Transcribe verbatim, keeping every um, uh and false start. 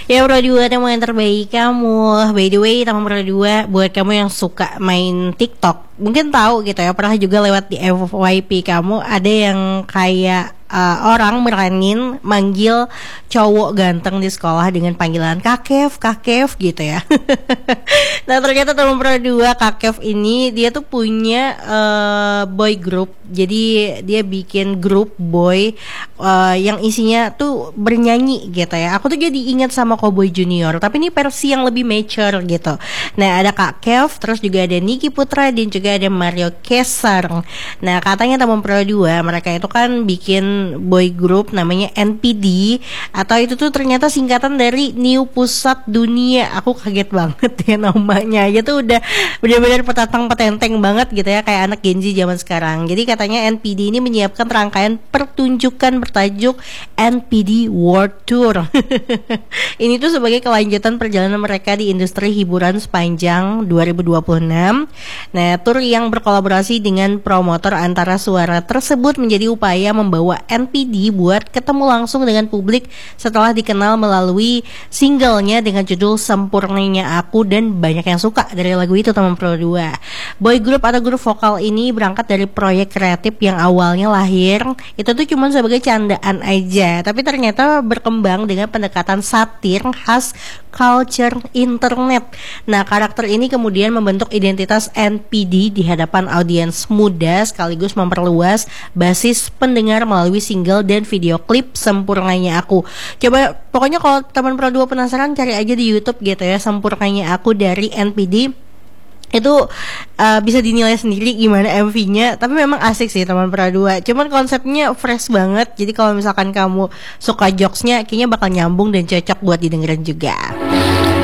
Ya Pro dua teman yang terbaik kamu. By the way teman Pro dua, buat kamu yang suka main TikTok, mungkin tahu gitu ya, pernah juga lewat di F Y P kamu ada yang kayak uh, orang meranin manggil cowok ganteng di sekolah dengan panggilan Kakev, Kakev gitu ya. Nah ternyata teman Pro dua Kakev ini dia tuh punya uh, boy group. Jadi dia bikin grup boy uh, yang isinya tuh bernyanyi gitu ya. Aku tuh jadi ingat sama Cowboy Junior, tapi ini versi yang lebih mature gitu. Nah ada Kak Kev, terus juga ada Niki Putra dan juga ada Mario Kesar. Nah katanya teman Pro dua mereka itu kan bikin boy group namanya N P D, atau itu tuh ternyata singkatan dari New Pusat Dunia. Aku kaget banget ya namanya aja tuh udah benar-benar petatang petenteng banget gitu ya, kayak anak Gen Z zaman sekarang. Jadi katanya N P D ini menyiapkan rangkaian pertunjukan bertajuk N P D World Tour. Ini tuh sebagai kelanjutan perjalanan mereka di industri hiburan sepanjang dua ribu dua puluh enam. Nah, tour yang berkolaborasi dengan promotor antara suara tersebut menjadi upaya membawa N P D buat ketemu langsung dengan publik setelah dikenal melalui singlenya dengan judul Sempurnanya Aku, dan banyak yang suka dari lagu itu teman Pro dua. Boy group atau grup vokal ini berangkat dari proyek kreatif yang awalnya lahir itu tuh cuma sebagai candaan aja, tapi ternyata berkembang dengan pendekatan satir khas culture internet. Nah karakter ini kemudian membentuk identitas N P D di hadapan audiens muda sekaligus memperluas basis pendengar melalui single dan video klip Sempurnanya Aku. Coba pokoknya kalau teman Pro dua penasaran, cari aja di YouTube gitu ya, Sempurnanya Aku dari N P D. Itu uh, bisa dinilai sendiri gimana M V-nya, tapi memang asik sih teman Pro dua. Cuman konsepnya fresh banget. Jadi kalau misalkan kamu suka jokesnya, kayaknya bakal nyambung dan cocok buat didengerin juga.